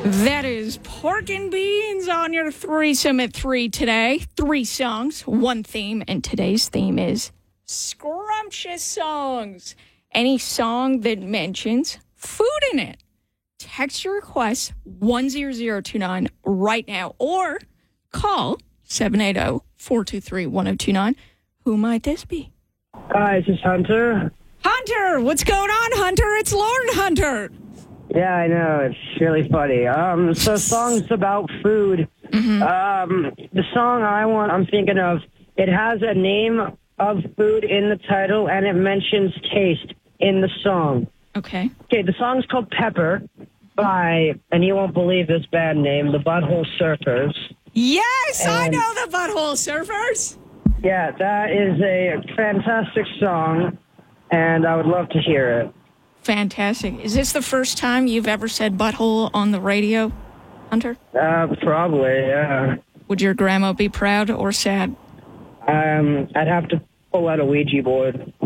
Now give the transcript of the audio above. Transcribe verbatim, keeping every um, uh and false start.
That is Pork and Beans on your threesome at three today. Three songs, one theme, and today's theme is scrumptious songs. Any song that mentions food in it. Text your request one zero zero two nine right now or call seven eight zero, four two three, one zero two nine. Who might this be? Hi, this is Hunter. Hunter, what's going on, Hunter? It's Lauren Hunter. Yeah, I know. It's really funny. Um, so songs about food. Mm-hmm. Um, the song I want, I'm thinking of, it has a name of food in the title, and it mentions taste in the song. Okay. Okay, the song's called Pepper by, and you won't believe this band name, the Butthole Surfers. Yes, I And- know the Butthole Surfers. Yeah, that is a fantastic song, and I would love to hear it. Fantastic. Is this the first time you've ever said butthole on the radio, Hunter? Uh, probably, yeah. Would your grandma be proud or sad? Um, I'd have to pull out a Ouija board.